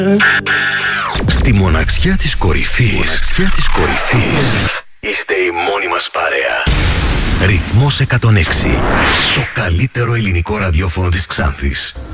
Στη μοναξιά της κορυφής είστε η μόνη μας παρέα. Ρυθμός 106. Το καλύτερο ελληνικό ραδιόφωνο της Ξάνθης.